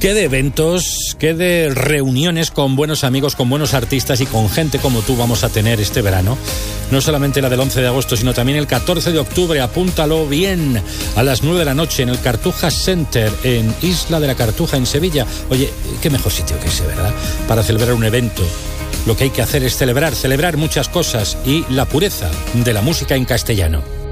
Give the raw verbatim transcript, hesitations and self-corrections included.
Qué de eventos, qué de reuniones con buenos amigos, con buenos artistas y con gente como tú vamos a tener este verano. No solamente la del once de agosto, sino también el catorce de octubre, apúntalo bien, a las nueve de la noche en el Cartuja Center, en Isla de la Cartuja, en Sevilla. Oye, qué mejor sitio que ese, ¿verdad? Para celebrar un evento. Lo que hay que hacer es celebrar, celebrar muchas cosas y la pureza de la música en castellano.